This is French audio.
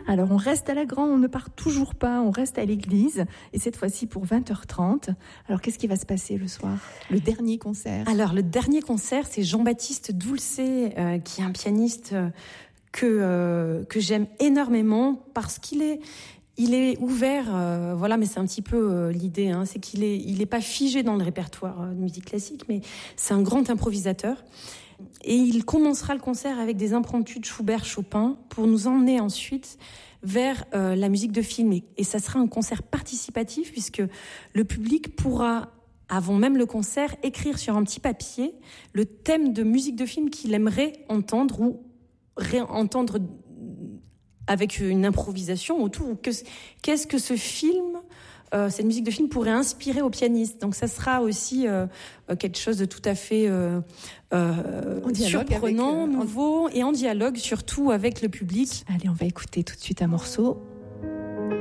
Alors on reste à la Grand, on ne part toujours pas, on reste à l'église, et cette fois-ci pour 20h30. Alors qu'est-ce qui va se passer le soir? Le dernier concert? Alors le dernier concert, c'est Jean-Baptiste Doulcet, qui est un pianiste que j'aime énormément parce qu'il est ouvert, voilà, mais c'est un petit peu l'idée, hein, c'est qu'il est pas figé dans le répertoire de musique classique, mais c'est un grand improvisateur. Et il commencera le concert avec des impromptus de Schubert, Chopin, pour nous emmener ensuite vers la musique de film. Et ça sera un concert participatif, puisque le public pourra, avant même le concert, écrire sur un petit papier le thème de musique de film qu'il aimerait entendre ou réentendre avec une improvisation autour. Qu'est-ce que ce film, cette musique de film pourrait inspirer au pianiste. Donc ça sera aussi quelque chose de tout à fait surprenant, nouveau et en dialogue surtout avec le public. Allez, on va écouter tout de suite un morceau.